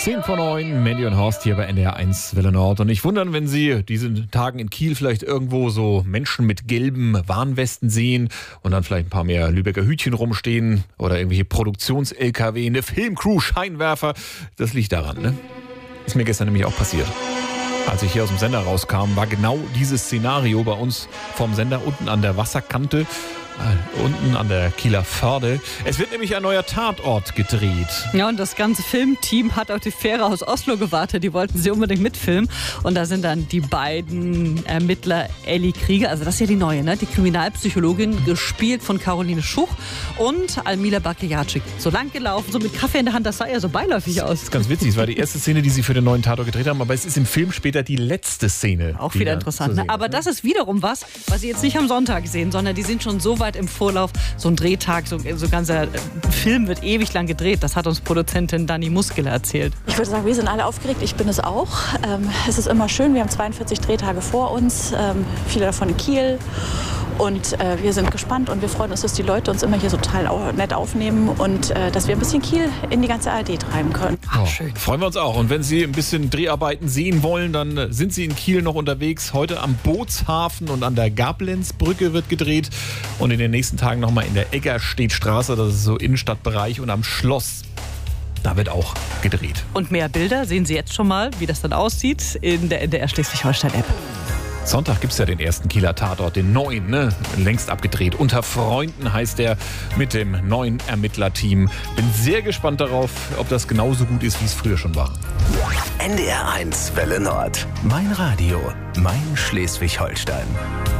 10:09, Mandy und Horst hier bei NDR 1 Welle Nord. Und nicht wundern, wenn Sie diesen Tagen in Kiel vielleicht irgendwo so Menschen mit gelben Warnwesten sehen und dann vielleicht ein paar mehr Lübecker Hütchen rumstehen oder irgendwelche Produktions-LKW, eine Filmcrew, Scheinwerfer. Das liegt daran, ne? Ist mir gestern nämlich auch passiert. Als ich hier aus dem Sender rauskam, war genau dieses Szenario bei uns vorm Sender unten an der Wasserkante. Unten an der Kieler Förde. Es wird nämlich ein neuer Tatort gedreht. Ja, und das ganze Filmteam hat auf die Fähre aus Oslo gewartet. Die wollten sie unbedingt mitfilmen. Und da sind dann die beiden Ermittler Elli Krieger, also das ist ja die neue, ne? Die Kriminalpsychologin, gespielt von Caroline Schuch, und Almila Bakijacic. So lang gelaufen, so mit Kaffee in der Hand, das sah ja so beiläufig aus. Das ist ganz witzig. Es war die erste Szene, die sie für den neuen Tatort gedreht haben, aber es ist im Film später die letzte Szene. Auch wieder interessant. Ne? Aber das ist wiederum was Sie jetzt nicht am Sonntag sehen, sondern die sind schon so weit im Vorlauf. So ein Drehtag, so ein ganzer Film wird ewig lang gedreht. Das hat uns Produzentin Dani Muskeler erzählt. Ich würde sagen, wir sind alle aufgeregt. Ich bin es auch. Es ist immer schön. Wir haben 42 Drehtage vor uns, viele davon in Kiel. Und wir sind gespannt und wir freuen uns, dass die Leute uns immer hier so total nett aufnehmen und dass wir ein bisschen Kiel in die ganze ARD treiben können. Ach, schön. Freuen wir uns auch. Und wenn Sie ein bisschen Dreharbeiten sehen wollen, dann sind Sie in Kiel noch unterwegs. Heute am Bootshafen und an der Gablenzbrücke wird gedreht. Und in den nächsten Tagen nochmal in der Eggerstedtstraße, das ist so Innenstadtbereich, und am Schloss. Da wird auch gedreht. Und mehr Bilder sehen Sie jetzt schon mal, wie das dann aussieht, in der NDR Schleswig-Holstein-App. Sonntag gibt es ja den ersten Kieler Tatort, den neuen, ne? Längst abgedreht. Unter Freunden heißt der, mit dem neuen Ermittlerteam. Bin sehr gespannt darauf, ob das genauso gut ist, wie es früher schon war. NDR 1 Welle Nord. Mein Radio, mein Schleswig-Holstein.